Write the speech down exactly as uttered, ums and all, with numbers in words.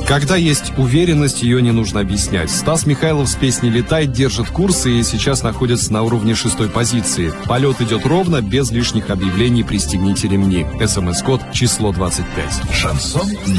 Когда есть уверенность, ее не нужно объяснять. Стас Михайлов с песней «Летай» держит курс и сейчас находится на уровне шестой позиции. Полет идет ровно, без лишних объявлений «Пристегните ремни». СМС-код число двадцать пять. Шансон